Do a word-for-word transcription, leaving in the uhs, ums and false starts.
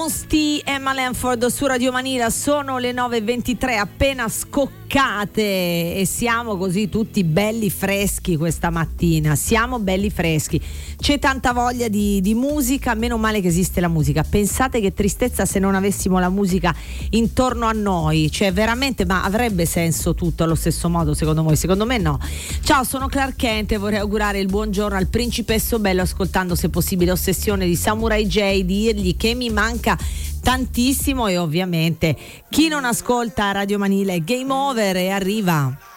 Amos T, Emma Lanford su Radio Manila. Sono le nove e ventitré appena scoccate e siamo così tutti belli freschi questa mattina, siamo belli freschi, c'è tanta voglia di, di musica, meno male che esiste la musica. Pensate che tristezza se non avessimo la musica intorno a noi, cioè veramente, ma avrebbe senso tutto allo stesso modo secondo voi? Secondo me no. Ciao, sono Clark Kent e vorrei augurare il buongiorno al principesso bello ascoltando se possibile Ossessione di Samurai J, dirgli che mi manca tantissimo e ovviamente chi non ascolta Radio Manila è game over e arriva